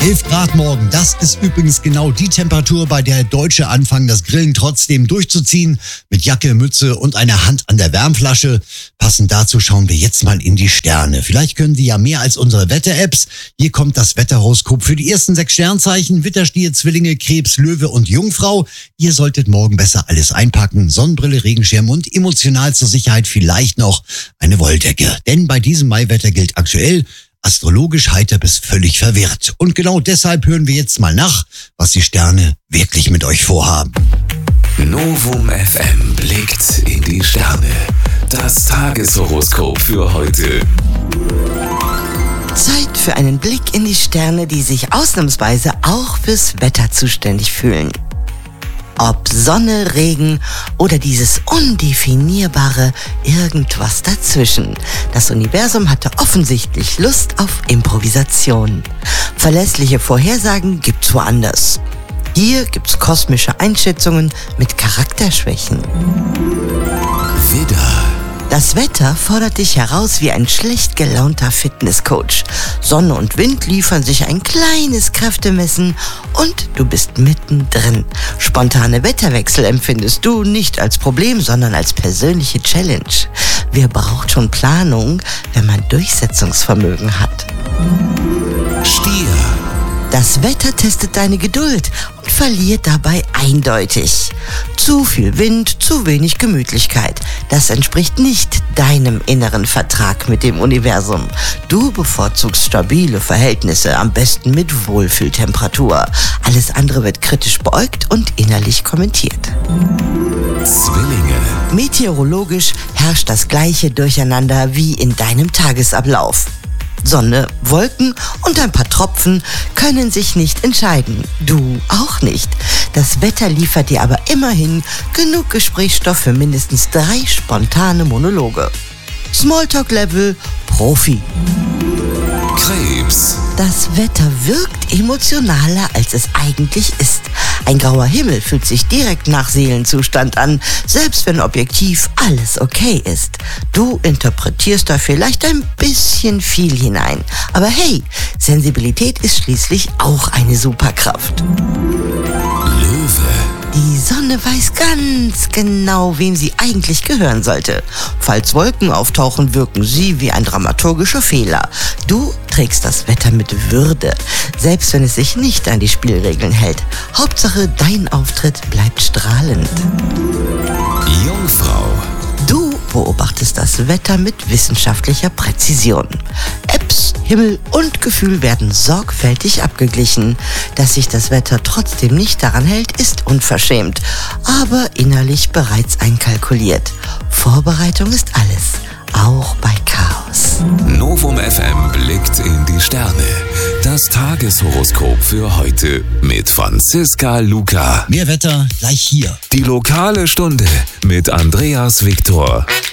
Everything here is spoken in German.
11 Grad morgen, das ist übrigens genau die Temperatur, bei der Deutsche anfangen, das Grillen trotzdem durchzuziehen. Mit Jacke, Mütze und einer Hand an der Wärmflasche. Passend dazu schauen wir jetzt mal in die Sterne. Vielleicht können Sie ja mehr als unsere Wetter-Apps. Hier kommt das Wetterhoroskop für die ersten 6 Sternzeichen: Widder, Stier, Zwillinge, Krebs, Löwe und Jungfrau. Ihr solltet morgen besser alles einpacken. Sonnenbrille, Regenschirm und emotional zur Sicherheit vielleicht noch eine Wolldecke. Denn bei diesem Maiwetter gilt aktuell: astrologisch heiter bis völlig verwirrt. Und genau deshalb hören wir jetzt mal nach, was die Sterne wirklich mit euch vorhaben. Novum FM blickt in die Sterne. Das Tageshoroskop für heute. Zeit für einen Blick in die Sterne, die sich ausnahmsweise auch fürs Wetter zuständig fühlen. Ob Sonne, Regen oder dieses undefinierbare irgendwas dazwischen. Das Universum hatte offensichtlich Lust auf Improvisation. Verlässliche Vorhersagen gibt's woanders. Hier gibt's kosmische Einschätzungen mit Charakterschwächen. Widder. Das Wetter fordert dich heraus wie ein schlecht gelaunter Fitnesscoach. Sonne und Wind liefern sich ein kleines Kräftemessen und du bist mittendrin. Spontane Wetterwechsel empfindest du nicht als Problem, sondern als persönliche Challenge. Wer braucht schon Planung, wenn man Durchsetzungsvermögen hat? Stier. Das Wetter testet deine Geduld und verliert dabei eindeutig. Zu viel Wind, zu wenig Gemütlichkeit. Das entspricht nicht deinem inneren Vertrag mit dem Universum. Du bevorzugst stabile Verhältnisse, am besten mit Wohlfühltemperatur. Alles andere wird kritisch beäugt und innerlich kommentiert. Zwillinge. Meteorologisch herrscht das gleiche Durcheinander wie in deinem Tagesablauf. Sonne, Wolken und ein paar Tropfen können sich nicht entscheiden. Du auch nicht. Das Wetter liefert dir aber immerhin genug Gesprächsstoff für mindestens 3 spontane Monologe. Smalltalk-Level Profi. Krebs. Das Wetter wirkt emotionaler, als es eigentlich ist. Ein grauer Himmel fühlt sich direkt nach Seelenzustand an, selbst wenn objektiv alles okay ist. Du interpretierst da vielleicht ein bisschen viel hinein. Aber hey, Sensibilität ist schließlich auch eine Superkraft. Löwe. Die Sonne weiß ganz genau, wem sie eigentlich gehören sollte. Falls Wolken auftauchen, wirken sie wie ein dramaturgischer Fehler. Du trägst das Wetter mit Würde, selbst wenn es sich nicht an die Spielregeln hält. Hauptsache, dein Auftritt bleibt strahlend. Jungfrau. Du beobachtest das Wetter mit wissenschaftlicher Präzision. Apps, Himmel und Gefühl werden sorgfältig abgeglichen. Dass sich das Wetter trotzdem nicht daran hält, ist unverschämt, aber innerlich bereits einkalkuliert. Vorbereitung ist alles, auch bei Chaos. Novum FM blickt in die Sterne. Das Tageshoroskop für heute mit Franziska Luca. Mehr Wetter gleich hier. Die lokale Stunde mit Andreas Viktor.